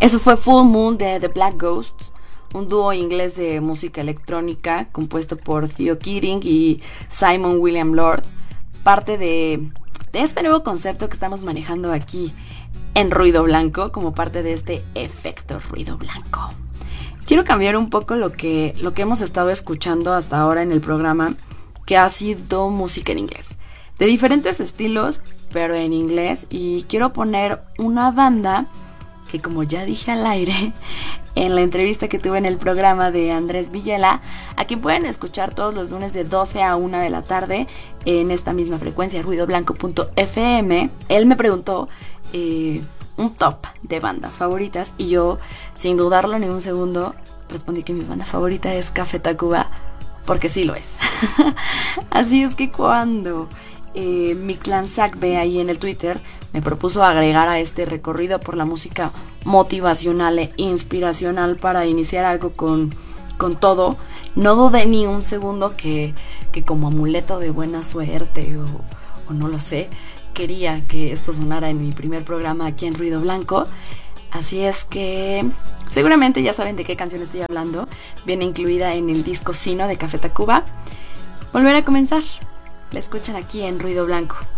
Eso fue Full Moon de The Black Ghosts, un dúo inglés de música electrónica compuesto por Theo Keating y Simon William Lord, parte de este nuevo concepto que estamos manejando aquí en Ruido Blanco, como parte de este efecto ruido blanco. Quiero cambiar un poco lo que hemos estado escuchando hasta ahora en el programa, que ha sido música en inglés, de diferentes estilos, pero en inglés, y quiero poner una banda que, como ya dije al aire en la entrevista que tuve en el programa de Andrés Villela, a quien pueden escuchar todos los lunes de 12 a 1 de la tarde en esta misma frecuencia, ruidoblanco.fm, él me preguntó un top de bandas favoritas, y yo, sin dudarlo ni un segundo, respondí que mi banda favorita es Café Tacuba, porque sí lo es. Así es que cuando mi clan Zack ve ahí en el Twitter me propuso agregar a este recorrido por la música motivacional e inspiracional para iniciar algo con todo, no dudé ni un segundo que como amuleto de buena suerte o no lo sé, quería que esto sonara en mi primer programa aquí en Ruido Blanco. Así es que seguramente ya saben de qué canción estoy hablando. Viene incluida en el disco Sino de Café Tacuba. Volver a comenzar. La escuchan aquí en Ruido Blanco.